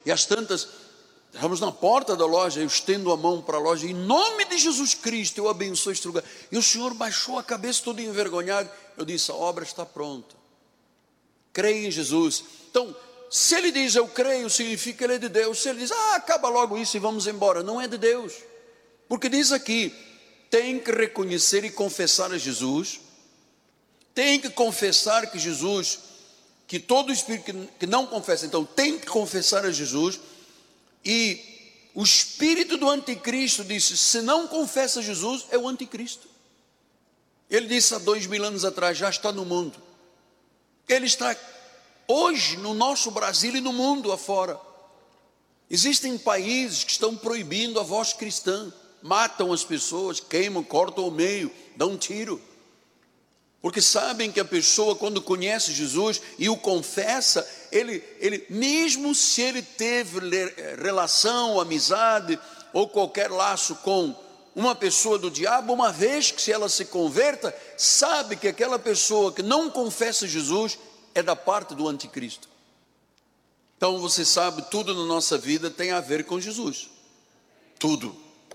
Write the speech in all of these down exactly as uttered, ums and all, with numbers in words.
E às tantas, estamos na porta da loja, eu estendo a mão para a loja, em nome de Jesus Cristo, eu abençoo este lugar. E o Senhor baixou a cabeça todo envergonhado. Eu disse, a obra está pronta. Creia em Jesus. Então, se ele diz eu creio, significa que ele é de Deus. Se ele diz, ah, acaba logo isso e vamos embora, não é de Deus. Porque diz aqui, tem que reconhecer e confessar a Jesus, tem que confessar que Jesus, que todo espírito que, que não confessa, então tem que confessar a Jesus. E o espírito do anticristo disse, se não confessa Jesus, é o anticristo. Ele disse há dois mil anos atrás, já está no mundo. Ele está hoje no nosso Brasil e no mundo afora. Existem países que estão proibindo a voz cristã, matam as pessoas, queimam, cortam ao meio, dão um tiro. Porque sabem que a pessoa, quando conhece Jesus e o confessa, ele, ele, mesmo se ele teve relação, amizade ou qualquer laço com uma pessoa do diabo, uma vez que se ela se converta, sabe que aquela pessoa que não confessa Jesus é da parte do anticristo. Então você sabe, tudo na nossa vida tem a ver com Jesus. Tudo.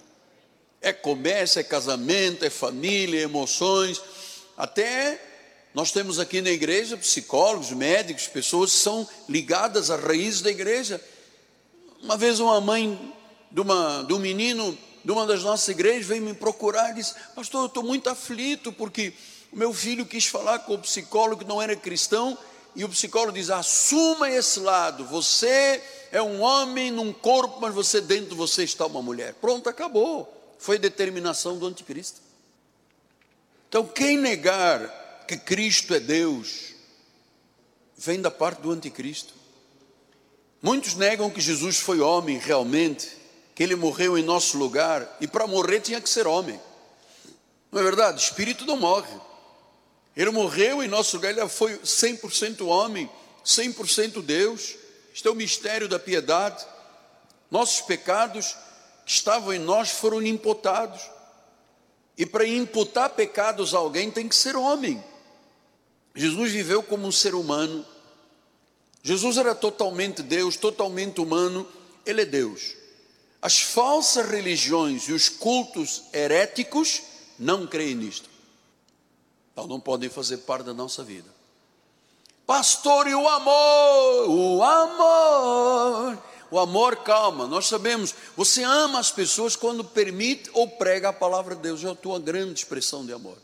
É comércio, é casamento, é família, é emoções. Até nós temos aqui na igreja psicólogos, médicos, pessoas que são ligadas às raízes da igreja. Uma vez uma mãe de, uma, de um menino de uma das nossas igrejas veio me procurar e disse, pastor, eu estou muito aflito porque o meu filho quis falar com o psicólogo que não era cristão, e o psicólogo diz, assuma esse lado, você é um homem num corpo, mas você dentro de você está uma mulher. Pronto, acabou. Foi determinação do anticristo. Então, quem negar que Cristo é Deus, vem da parte do anticristo. Muitos negam que Jesus foi homem realmente, que ele morreu em nosso lugar, e para morrer tinha que ser homem. Não é verdade? Espírito não morre. Ele morreu em nosso lugar, ele foi cem por cento homem, cem por cento Deus. Este é o mistério da piedade. Nossos pecados que estavam em nós foram imputados. E para imputar pecados a alguém tem que ser homem. Jesus viveu como um ser humano. Jesus era totalmente Deus, totalmente humano. Ele é Deus. As falsas religiões e os cultos heréticos não creem nisto. Então não podem fazer parte da nossa vida. Pastor, e o amor? O amor... O amor, calma, nós sabemos, você ama as pessoas quando permite ou prega a palavra de Deus, é a tua grande expressão de amor.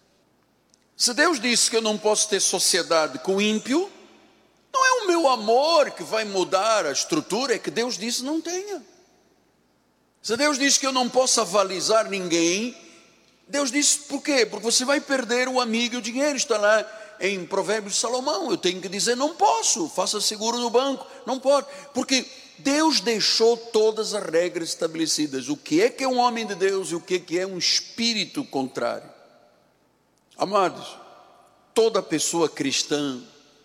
Se Deus disse que eu não posso ter sociedade com ímpio, não é o meu amor que vai mudar a estrutura, é que Deus disse não tenha. Se Deus disse que eu não posso avalizar ninguém, Deus disse por quê? Porque você vai perder o amigo e o dinheiro, está lá em Provérbios de Salomão, eu tenho que dizer não posso, faça seguro no banco, não pode, porque Deus deixou todas as regras estabelecidas, o que é que é um homem de Deus e o que é que é um espírito contrário. Amados, toda pessoa cristã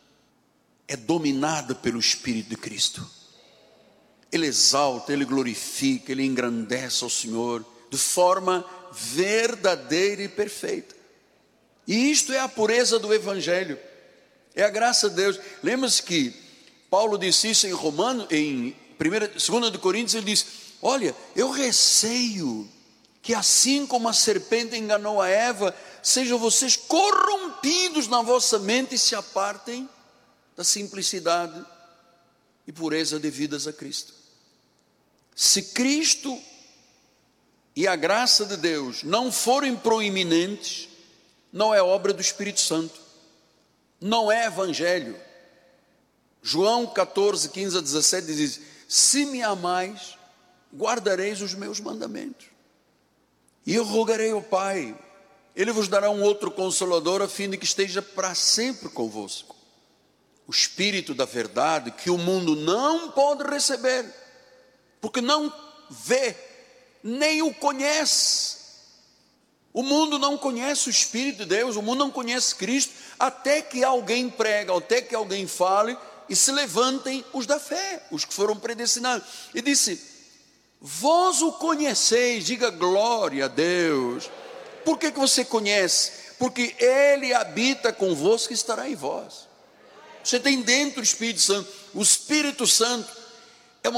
é dominada pelo Espírito de Cristo. Ele exalta, ele glorifica, ele engrandece ao Senhor de forma verdadeira e perfeita. E isto é a pureza do Evangelho, é a graça de Deus. Lembra-se que Paulo disse isso em Romano, em primeira, segunda de Coríntios, ele diz, olha, eu receio que assim como a serpente enganou a Eva, sejam vocês corrompidos na vossa mente e se apartem da simplicidade e pureza devidas a Cristo. Se Cristo e a graça de Deus não forem proeminentes, não é obra do Espírito Santo, não é evangelho. João catorze, quinze a dezessete diz, se me amais, guardareis os meus mandamentos. E eu rogarei ao Pai, Ele vos dará um outro Consolador, a fim de que esteja para sempre convosco. O Espírito da verdade, que o mundo não pode receber, porque não vê, nem o conhece. O mundo não conhece o Espírito de Deus, o mundo não conhece Cristo, até que alguém prega, até que alguém fale, e se levantem os da fé, os que foram predestinados. E disse, vós o conheceis, diga glória a Deus. Por que que você conhece? Porque Ele habita convosco e estará em vós. Você tem dentro o Espírito Santo. O Espírito Santo